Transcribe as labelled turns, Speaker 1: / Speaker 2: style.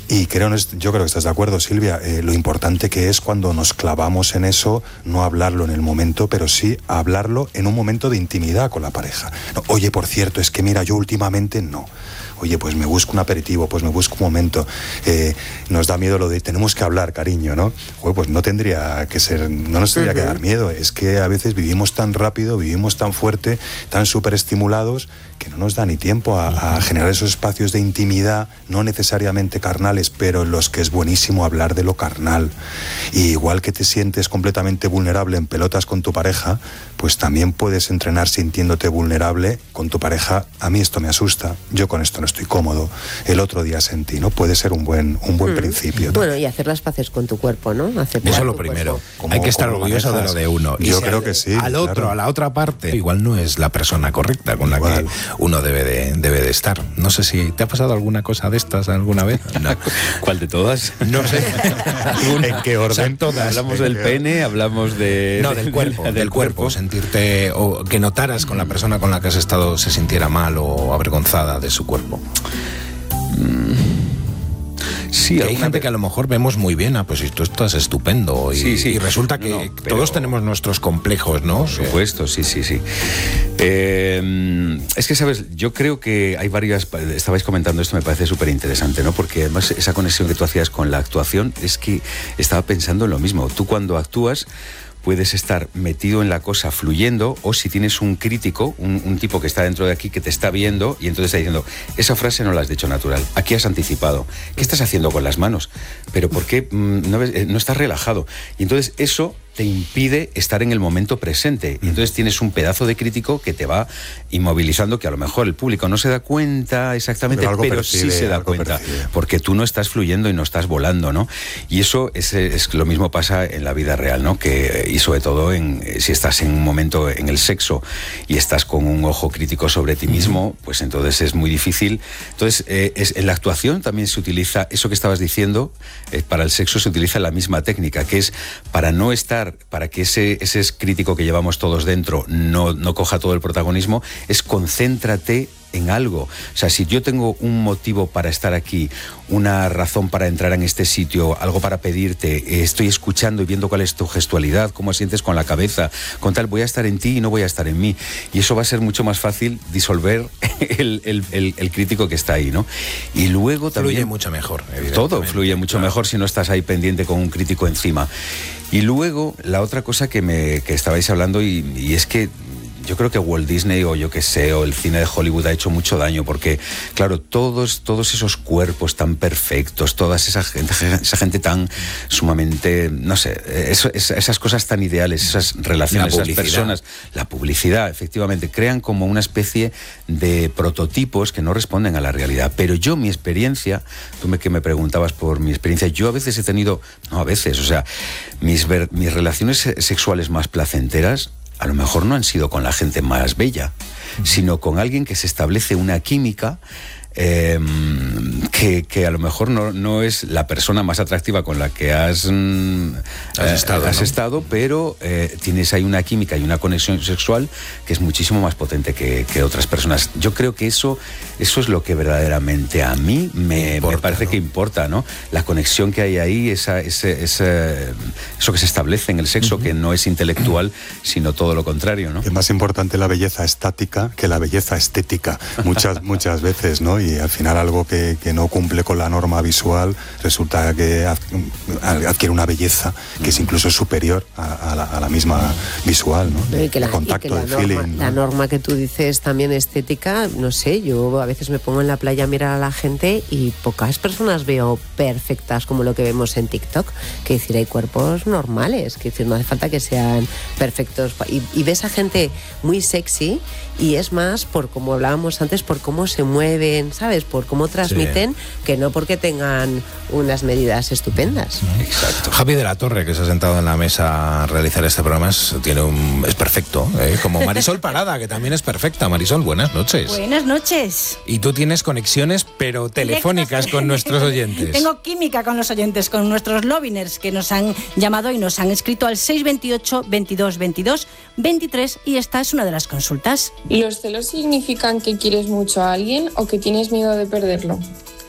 Speaker 1: Y yo creo que estás de acuerdo, Silvia, lo importante que es cuando nos clavamos en eso, no hablarlo en el momento, pero sí hablarlo en un momento de intimidad con la pareja. No, oye, por cierto, es que mira, yo últimamente no. Oye, pues me busco un aperitivo, pues me busco un momento. Nos da miedo lo de tenemos que hablar, cariño, ¿no? Oye, pues no tendría que ser, no nos tendría que dar miedo. Es que a veces vivimos tan rápido, vivimos tan fuerte, tan superestimulados, que no nos da ni tiempo a generar esos espacios de intimidad, no necesariamente carnales, pero en los que es buenísimo hablar de lo carnal. Y igual que te sientes completamente vulnerable en pelotas con tu pareja, pues también puedes entrenar sintiéndote vulnerable con tu pareja. A mí esto me asusta, yo con esto no estoy cómodo, el otro día sentí, ¿no? Puede ser un buen principio.
Speaker 2: Bueno, y hacer las paces con tu cuerpo, ¿no? Eso
Speaker 3: es lo primero. Hay que estar orgulloso de lo de uno.
Speaker 1: Yo creo que sí.
Speaker 3: Al otro, claro. A la otra parte, igual no es la persona correcta con la que uno debe de estar. No sé si te ha pasado alguna cosa de estas alguna vez.
Speaker 4: No. ¿Cuál de todas?
Speaker 3: No sé.
Speaker 1: ¿En qué orden?
Speaker 3: O sea, todas.
Speaker 4: Hablamos del pene, hablamos de...
Speaker 3: No, del cuerpo. Del cuerpo. Sentirte, o que notaras con la persona con la que has estado se sintiera mal o avergonzada de su cuerpo. Sí, hay gente que a lo mejor vemos muy bien, pues si tú estás estupendo y resulta que todos tenemos nuestros complejos, ¿no?
Speaker 4: Por supuesto, sí. Es que, ¿sabes? Yo creo que hay varias... Estabais comentando esto, me parece súper interesante, ¿no? Porque además esa conexión que tú hacías con la actuación, es que estaba pensando en lo mismo. Tú cuando actúas puedes estar metido en la cosa fluyendo, o si tienes un crítico, un tipo que está dentro de aquí que te está viendo y entonces está diciendo, esa frase no la has dicho natural, aquí has anticipado, ¿qué estás haciendo con las manos? ¿Pero por qué no estás relajado? Y entonces eso te impide estar en el momento presente. Y entonces tienes un pedazo de crítico que te va inmovilizando, que a lo mejor el público no se da cuenta exactamente, pero sí se da cuenta, porque tú no estás fluyendo y no estás volando, ¿no? Y eso es lo mismo pasa en la vida real, ¿no? Y sobre todo si estás en un momento en el sexo y estás con un ojo crítico sobre ti mismo, pues entonces es muy difícil. Entonces, en la actuación también se utiliza eso que estabas diciendo, para el sexo se utiliza la misma técnica, que es para que ese crítico que llevamos todos dentro no coja todo el protagonismo, es concéntrate en algo. O sea, si yo tengo un motivo para estar aquí, una razón para entrar en este sitio, algo para pedirte, estoy escuchando y viendo cuál es tu gestualidad, cómo sientes con la cabeza, con tal, voy a estar en ti y no voy a estar en mí. Y eso va a ser mucho más fácil disolver el crítico que está ahí, ¿no? Y luego también...
Speaker 3: Fluye mucho mejor, evidentemente.
Speaker 4: Todo fluye mucho mejor si no estás ahí pendiente con un crítico encima. Y luego, la otra cosa que estabais hablando, y es que yo creo que Walt Disney o yo que sé, o el cine de Hollywood ha hecho mucho daño, porque, claro, todos esos cuerpos tan perfectos, toda esa gente tan sumamente, no sé, esas cosas tan ideales, esas relaciones, esas personas, la publicidad, efectivamente, crean como una especie de prototipos que no responden a la realidad. Pero yo, mi experiencia, que me preguntabas por mi experiencia, yo a veces he tenido, mis relaciones sexuales más placenteras, a lo mejor no han sido con la gente más bella, sino con alguien que se establece una química que a lo mejor no es la persona más atractiva con la que has estado, pero tienes ahí una química y una conexión sexual que es muchísimo más potente que otras personas. Yo creo que eso es lo que verdaderamente a mí me parece que importa, ¿no? La conexión que hay ahí, eso que se establece en el sexo, que no es intelectual, sino todo lo contrario, ¿no?
Speaker 1: Es más importante la belleza estática que la belleza estética, muchas veces, ¿no? Y al final algo que no cumple con la norma visual resulta que adquiere una belleza que es incluso superior a la misma visual, ¿no?
Speaker 2: Y que el contacto, el feeling, ¿no? La norma que tú dices también estética, no sé, yo a veces me pongo en la playa a mirar a la gente y pocas personas veo perfectas como lo que vemos en TikTok, que decir, hay cuerpos normales, que decir, no hace falta que sean perfectos, y ves a gente muy sexy, y es más por, como hablábamos antes, por cómo se mueven, ¿sabes? Por cómo transmiten, que no porque tengan unas medidas estupendas.
Speaker 3: Exacto. Javi de la Torre, que se ha sentado en la mesa a realizar este programa, es perfecto, como Marisol Parada, que también es perfecta. Marisol, buenas noches.
Speaker 5: Buenas noches.
Speaker 3: Y tú tienes conexiones, pero telefónicas con nuestros oyentes.
Speaker 5: Tengo química con los oyentes, con nuestros Loviners, que nos han llamado y nos han escrito al 628 22 22 23, y esta es una de las consultas.
Speaker 6: ¿Los celos significan que quieres mucho a alguien o que tienes miedo de perderlo?